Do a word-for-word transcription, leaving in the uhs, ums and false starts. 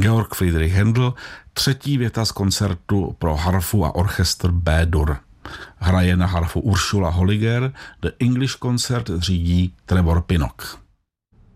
Georg Friedrich Händel, třetí věta z koncertu pro harfu a orchestr B-dur. Hraje na harfu Uršula Holliger, The English Concert řídí Trevor Pinnock.